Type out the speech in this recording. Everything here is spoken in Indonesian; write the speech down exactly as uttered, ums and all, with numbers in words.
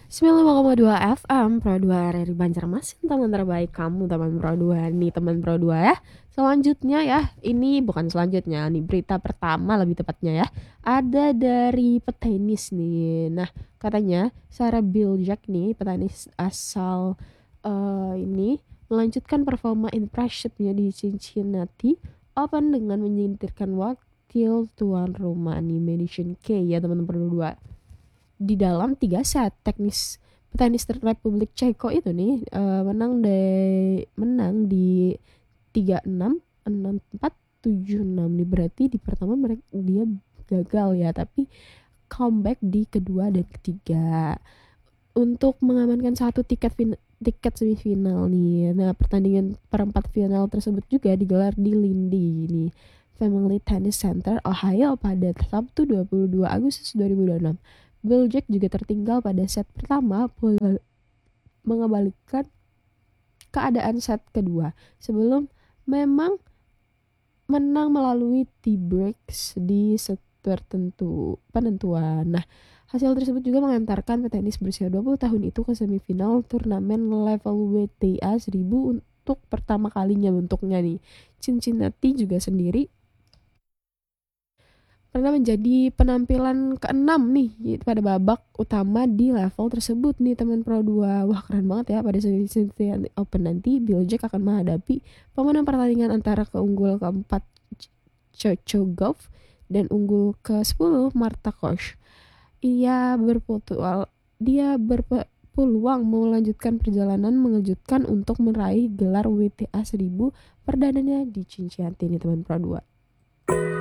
sembilan puluh lima koma dua F M Pro dua R R I Banjarmasin, teman terbaik kamu, teman Pro dua nih, teman Pro dua ya. Selanjutnya ya, ini bukan selanjutnya, nih berita pertama lebih tepatnya ya. Ada dari petenis nih. Nah, katanya Sarah Biljak nih, petenis asal eh, ini melanjutkan performa impressionnya di Cincinnati Open dengan menyingkirkan wakil tuan rumah nih Madison Kay ya, teman Pro dua di dalam tiga set. Teknis petenis Republik Ceko itu nih eh, menang de menang di tiga enam, enam empat, tujuh enam nih, berarti di pertama mereka dia gagal ya, tapi comeback di kedua dan ketiga untuk mengamankan satu tiket fin- tiket semifinal nih. Nah, pertandingan perempat final tersebut juga digelar di Lindy nih, Family Tennis Center, Ohio pada Sabtu dua puluh dua Agustus dua ribu dua puluh enam. Bill Jack juga tertinggal pada set pertama, mengembalikan keadaan set kedua sebelum memang menang melalui tie breaks di set tertentu penentuan. Nah, hasil tersebut juga mengantarkan petenis berusia dua puluh tahun itu ke semifinal turnamen level W T A seribu untuk pertama kalinya bentuknya nih. Cincinnati juga sendiri pernah menjadi penampilan keenam nih pada babak utama di level tersebut nih, teman Pro dua. Wah, keren banget ya. Pada Cincinnati Open nanti Bill Jack akan menghadapi pemenang pertandingan antara keunggul keempat Coco Gauff dan unggul ke sepuluh Marta Koch. Ia berputual dia berpeluang melanjutkan perjalanan mengejutkan untuk meraih gelar W T A seribu perdananya di Cincinnati nih, teman Pro dua.